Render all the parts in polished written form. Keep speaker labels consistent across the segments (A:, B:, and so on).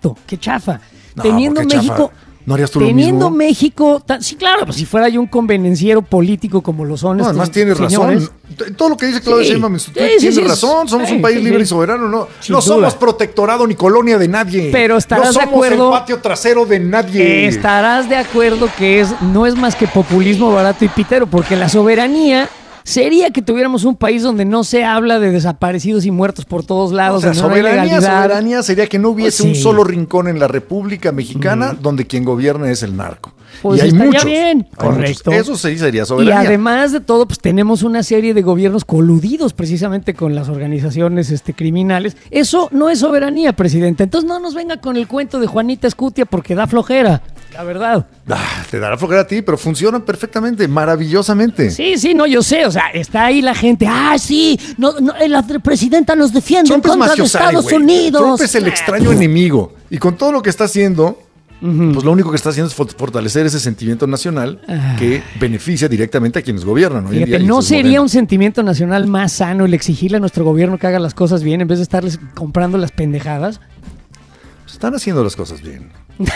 A: molesto, qué chafa.
B: No,
A: Teniendo
B: porque
A: México...
B: chafa. ¿No harías tú lo
A: Teniendo
B: mismo?
A: México, sí, claro, pues si fuera yo un convenenciero político como lo son
B: No,
A: estos
B: además tienes
A: señores.
B: razón. Todo lo que dice Claudia Sheinbaum, tienes razón. Somos un país libre y soberano. No somos protectorado ni colonia de nadie.
A: Pero estarás
B: de acuerdo. No somos el patio trasero de nadie.
A: Estarás de acuerdo que no es más que populismo barato y pitero, porque la soberanía sería que tuviéramos un país donde no se habla de desaparecidos y muertos por todos lados.
B: O sea, soberanía sería que no hubiese un solo rincón en la República Mexicana donde quien gobierna es el narco.
A: Pues
B: y hay
A: estaría
B: muchos.
A: bien, correcto.
B: Eso sí sería soberanía.
A: Y además de todo, pues tenemos una serie de gobiernos coludidos precisamente con las organizaciones criminales. Eso no es soberanía, presidente. Entonces no nos venga con el cuento de Juanita Escutia porque da flojera, la verdad.
B: Te dará flojera a ti, pero funcionan perfectamente, maravillosamente.
A: Sí, no, yo sé, o sea, está ahí la gente. Sí, la presidenta nos defiende en contra de Estados Unidos.
B: Trump es el extraño enemigo. Y con todo lo que está haciendo, pues lo único que está haciendo es fortalecer ese sentimiento nacional que beneficia directamente a quienes gobiernan.
A: Fíjate, ¿no sería un sentimiento nacional más sano el exigirle a nuestro gobierno que haga las cosas bien en vez de estarles comprando las pendejadas?
B: Pues están haciendo las cosas bien.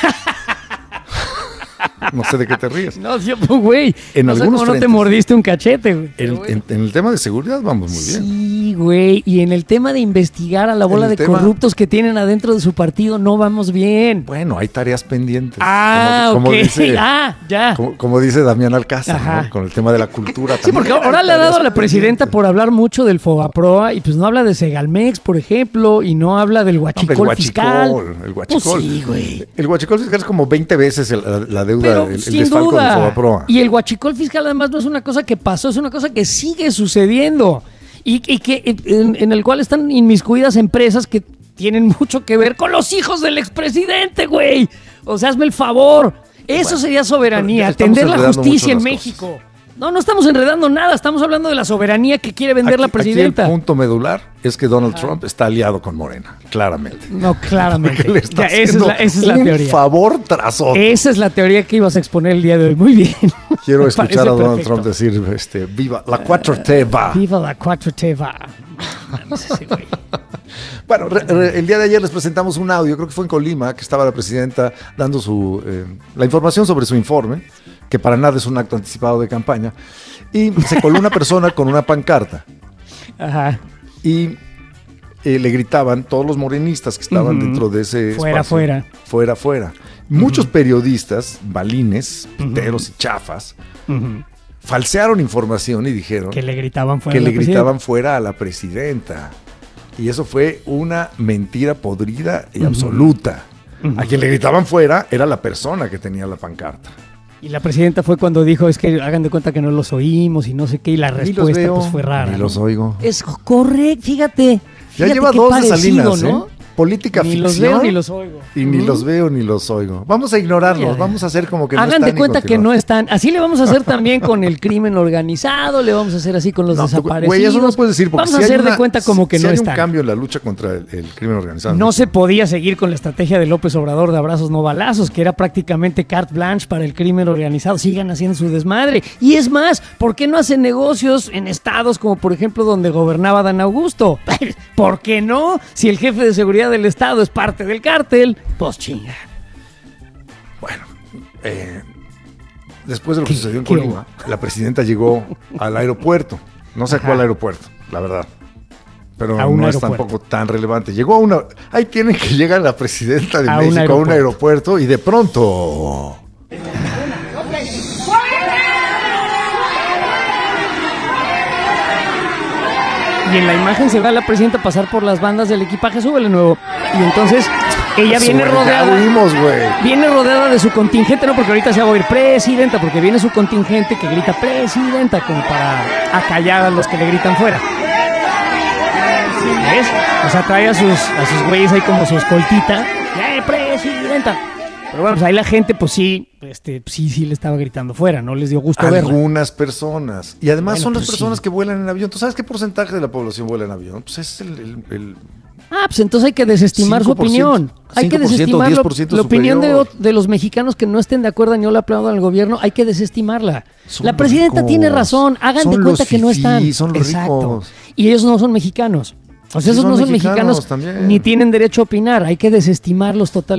B: No sé de qué te ríes.
A: No, güey.
B: En algunos
A: no te mordiste un cachete, güey.
B: En el tema de seguridad vamos muy bien.
A: Sí, güey. Y en el tema de investigar a la bola de corruptos que tienen adentro de su partido, no vamos bien.
B: Bueno, hay tareas pendientes.
A: Como dice, ya.
B: Como dice Damián Alcázar, ¿no? Con el tema de la cultura.
A: Sí, porque ahora le ha dado a la presidenta por hablar mucho del Fobaproa y pues no habla de Segalmex, por ejemplo, y no habla del huachicol fiscal.
B: El huachicol.
A: Pues sí, güey.
B: El huachicol fiscal es como 20 veces la deuda.
A: Pero,
B: el
A: sin
B: desfalco
A: duda.
B: del Fobaproa.
A: Y el huachicol fiscal además no es una cosa que pasó, es una cosa que sigue sucediendo y que en el cual están inmiscuidas empresas que tienen mucho que ver con los hijos del expresidente, güey. O sea, hazme el favor. Eso sería soberanía, atender la justicia en México. No estamos enredando nada, estamos hablando de la soberanía que quiere vender la presidenta.
B: Aquí el punto medular es que Donald Trump está aliado con Morena, claramente.
A: No, claramente.
B: Esa
A: es la teoría.
B: Un favor tras otro.
A: Esa es la teoría que ibas a exponer el día de hoy. Muy bien.
B: Quiero escuchar a Donald Trump decir, viva la 4T va.
A: Viva la 4T va.
B: Bueno, el día de ayer les presentamos un audio, creo que fue en Colima, que estaba la presidenta dando la información sobre su informe, que para nada es un acto anticipado de campaña, y se coló una persona con una pancarta.
A: Ajá.
B: Y le gritaban todos los morenistas que estaban dentro de ese espacio. Fuera. Muchos periodistas, balines, piteros y chafas, falsearon información y dijeron
A: que le gritaban
B: fuera a la presidenta. Y eso fue una mentira podrida y absoluta. A quien le gritaban fuera era la persona que tenía la pancarta.
A: Y la presidenta fue cuando dijo, es que hagan de cuenta que no los oímos y no sé qué, y la respuesta pues fue rara.
B: Ni los oigo.
A: Es correcto, fíjate.
B: Ya lleva dos de Salinas, ¿no? Política
A: ni
B: ficción.
A: Ni los veo ni los oigo.
B: Y ni los veo ni los oigo. Vamos a ignorarlos, vamos a hacer como que no están.
A: Hagan de cuenta que no están. Así le vamos a hacer también con el crimen organizado, le vamos a hacer así con los desaparecidos.
B: Güey, eso no puedes decir, porque
A: vamos a hacer de cuenta como que no están.
B: Si hay un cambio en la lucha contra el crimen organizado.
A: No se podía seguir con la estrategia de López Obrador de abrazos no balazos, que era prácticamente carte blanche para el crimen organizado. Sigan haciendo su desmadre. Y es más, ¿por qué no hacen negocios en estados como por ejemplo donde gobernaba Dan Augusto? ¿Por qué no? Si el jefe de seguridad del estado es parte del cártel, pues chinga.
B: Bueno, después de lo que sucedió en Colima, la presidenta llegó al aeropuerto. No sé cuál aeropuerto, la verdad. Pero no es tampoco tan relevante. Llegó a una... Ahí tienen que llegar la presidenta de México a un aeropuerto y de pronto...
A: Y en la imagen se ve a la presidenta pasar por las bandas del equipaje, súbele nuevo. Y entonces ella viene rodeada. Viene rodeada de su contingente, no porque ahorita se va a oír presidenta, porque viene su contingente que grita presidenta, como para acallar a los que le gritan fuera. ¿Ves? O sea, trae a sus güeyes ahí como su escoltita. ¡Presidenta! Pero bueno, pues ahí la gente, pues sí le estaba gritando fuera, no les dio gusto verla.
B: Algunas personas. Y además son las personas que vuelan en avión. ¿Tú sabes qué porcentaje de la población vuela en avión? Pues es el
A: pues entonces hay que desestimar su opinión. Hay que desestimar la opinión de los mexicanos que no estén de acuerdo ni le aplaudan al gobierno. Hay que desestimarla. La presidenta tiene razón. Hagan de cuenta que no están.
B: Son los ricos.
A: Y ellos no son mexicanos. O sea, esos no son mexicanos ni tienen derecho a opinar. Hay que desestimarlos totalmente.